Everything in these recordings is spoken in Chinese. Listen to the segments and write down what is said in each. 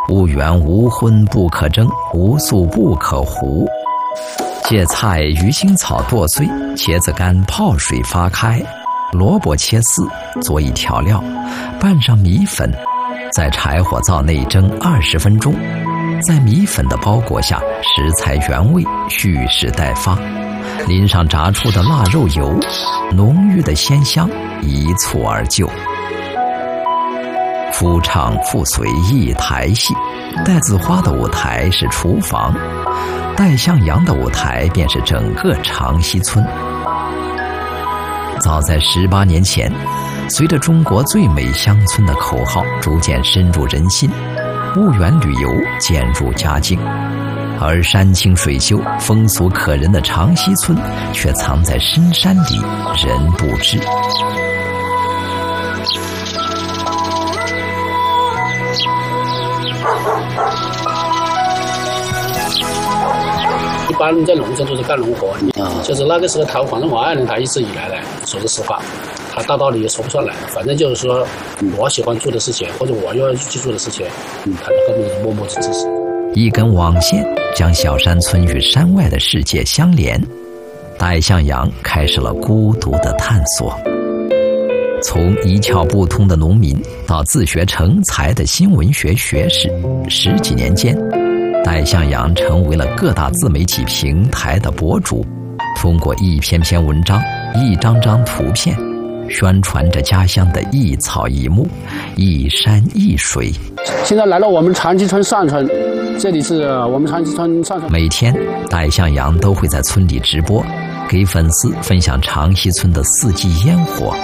无缘无荤不可蒸，无素不可糊。芥菜、鱼腥草剁碎，茄子干泡水发开，萝卜切丝，佐以调料，拌上米粉，在柴火灶内蒸20分钟。在米粉的包裹下，食材原味，蓄势待发，淋上炸出的腊肉油，浓郁的鲜香一蹴而就。夫唱妇随一台戏，带子花的舞台是厨房，带向阳的舞台便是整个长溪村。早在18年前，随着中国最美乡村的口号逐渐深入人心，婺源旅游渐入佳境，而山清水秀、风俗可人的长溪村却藏在深山里，人不知。 一般人在农村都是干农活，就是那个时候他反正王爱人他一直以来呢，说句实话，他大道理也说不上来，反正就是说我喜欢做的事情或者我要去做的事情，他就根本默默的支持。 一根网线将小山村与山外的世界相连，戴向阳开始了孤独的探索。从一窍不通的农民到自学成才的新闻学学士，10几年间，戴向阳成为了各大自媒体平台的博主，通过一篇篇文章、一张张图片，宣传着家乡的一草一木、一山一水。 现在来到我们长溪村上村，这里是我们长溪村上村。 每天，戴向阳都会在村里直播，给粉丝分享长溪村的4季烟火。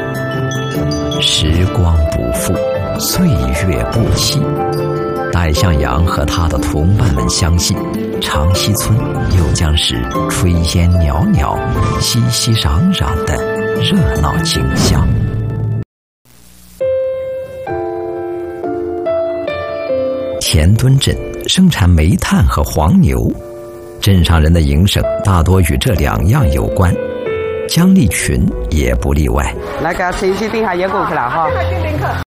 时光不负，岁月不期。戴向阳和他的同伴们相信，长溪村又将是炊烟袅袅、熙熙攘攘的热闹景象。田墩镇生产煤炭和黄牛，镇上人的营生大多与这2样有关。姜立群也不例外。 那个星期顶下也过去了哈。